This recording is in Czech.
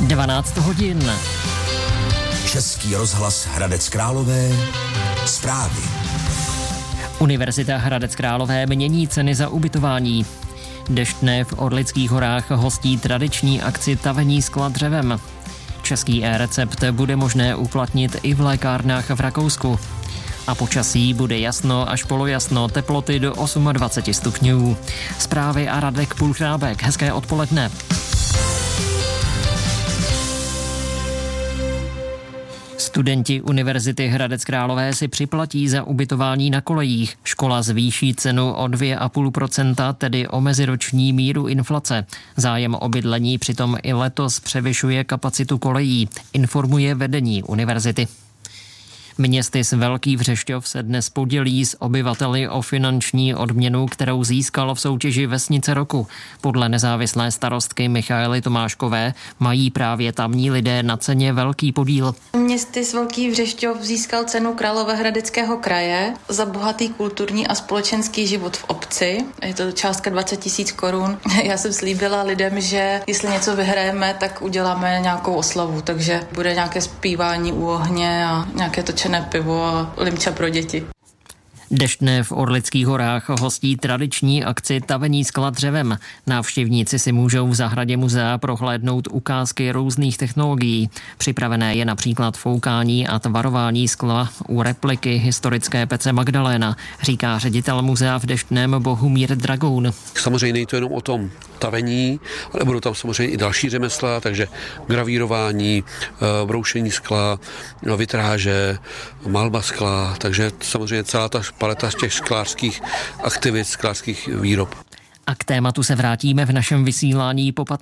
12 hodin. Český rozhlas Hradec Králové. Zprávy. Univerzita Hradec Králové mění ceny za ubytování. Deštné v Orlických horách hostí tradiční akci tavení skla dřevem. Český e-recept bude možné uplatnit i v lékárnách v Rakousku. A počasí bude jasno až polojasno, teploty do 28 stupňů. Zprávy a Radek Půlchrábek. Hezké odpoledne. Studenti Univerzity Hradec Králové si připlatí za ubytování na kolejích. Škola zvýší cenu o 2,5%, tedy o meziroční míru inflace. Zájem o bydlení přitom i letos převyšuje kapacitu kolejí, informuje vedení univerzity. Městys Velký Vřešťov se dnes podělí s obyvateli o finanční odměnu, kterou získal v soutěži Vesnice roku. Podle nezávislé starostky Michaely Tomáškové mají právě tamní lidé na ceně velký podíl. Městys Velký Vřešťov získal cenu Královéhradeckého kraje za bohatý kulturní a společenský život v obci. Je to částka 20 000 korun. Já jsem slíbila lidem, že jestli něco vyhrajeme, tak uděláme nějakou oslavu, takže bude nějaké zpívání u ohně a nějaké točené pivo a limča pro děti. Deštné v Orlických horách hostí tradiční akci tavení skla dřevem. Návštěvníci si můžou v zahradě muzea prohlédnout ukázky různých technologií. Připravené je například foukání a tvarování skla u repliky historické pece Magdaléna, říká ředitel muzea v Deštném Bohumír Dragoun. Samozřejmě není to jenom o tom tavení, ale budou tam samozřejmě i další řemesla, takže gravírování, broušení skla, vitráže, malba skla, takže samozřejmě celá ta paleta z těch sklářských aktivit, sklářských výrob. A k tématu se vrátíme v našem vysílání po 15.